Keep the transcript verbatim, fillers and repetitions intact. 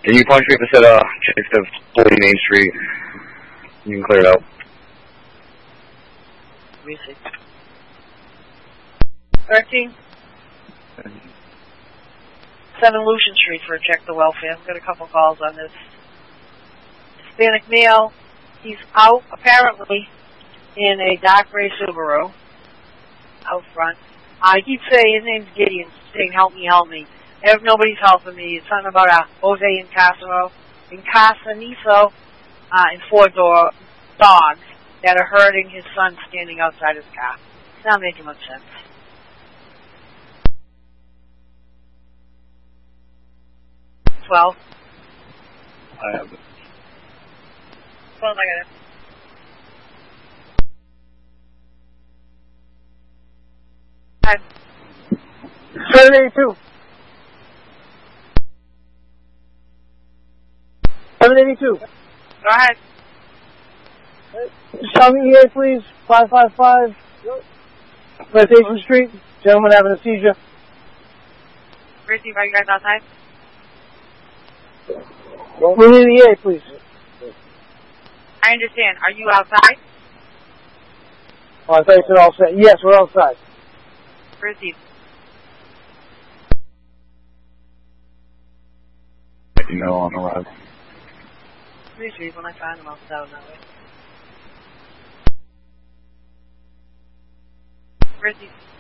Can you punch me up instead of uh, of forty Main Street? You can clear it out. Let me see. thirteen? seven Lucian Street for a check the welfare. I've got a couple calls on this. Hispanic male. He's out, apparently, in a dark gray Subaru. Out front. I keep saying his name's Gideon, saying, help me, help me. If nobody's helping me, it's something about a Jose Incasero, Incasaniso, uh, and four door dogs that are hurting his son standing outside his car. It's not making much sense. Twelve. I have it. Twelve, I got it. Five. seven eighty-two. seven eighty-two. Go ahead. Tell me E A, please. five five five. Plantation Street. Gentleman having a seizure. Receive, are you guys outside? We need E A, please. I understand. Are you outside? Oh, I thought you said all set. Yes, we're outside. Receive. You know, on the rise. Receive. When I find them, I'll sell them that way. Receive.